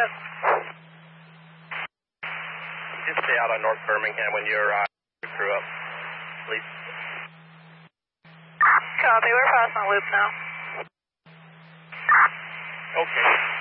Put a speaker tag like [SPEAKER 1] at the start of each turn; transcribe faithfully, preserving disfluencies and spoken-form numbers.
[SPEAKER 1] ahead.
[SPEAKER 2] Just stay out on North Birmingham when you're uh, crew up, please.
[SPEAKER 1] Copy, we're passing the loop now.
[SPEAKER 2] Okay.